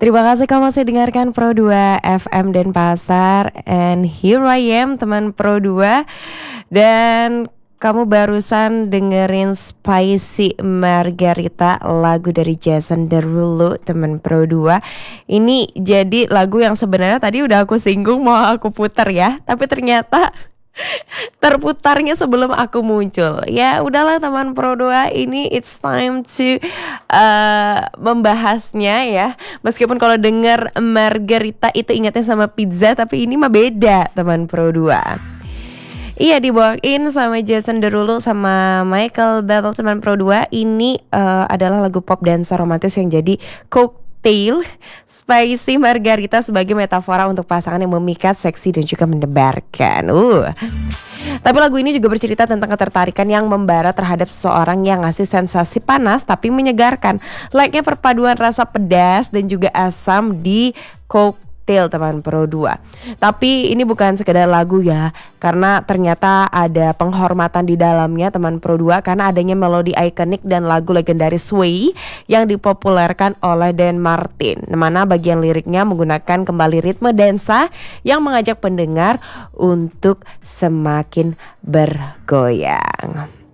Terima kasih kamu masih dengarkan Pro 2 FM Denpasar. And here I am teman Pro 2. Dan kamu barusan dengerin Spicy Margarita, lagu dari Jason Derulo teman Pro 2. Ini jadi lagu yang sebenarnya tadi udah aku singgung mau aku putar ya, tapi ternyata terputarnya sebelum aku muncul. Ya udahlah teman Pro 2, ini it's time to membahasnya ya. Meskipun kalau denger Margarita itu ingatnya sama pizza, tapi ini mah beda teman Pro 2. Iya, dibawain sama Jason Derulo sama Michael Bublé teman Pro 2. Ini adalah lagu pop dansa romantis yang jadi cocktail Spicy Margarita sebagai metafora untuk pasangan yang memikat, seksi dan juga mendebarkan. Tapi lagu ini juga bercerita tentang ketertarikan yang membara terhadap seseorang yang ngasih sensasi panas tapi menyegarkan. Layaknya perpaduan rasa pedas dan juga asam di cocktail teman Pro 2. Tapi ini bukan sekedar lagu ya, karena ternyata ada penghormatan di dalamnya teman Pro 2, karena adanya melodi ikonik dan lagu legendaris Sway yang dipopulerkan oleh Dan Martin, mana bagian liriknya menggunakan kembali ritme dansa yang mengajak pendengar untuk semakin bergoyang.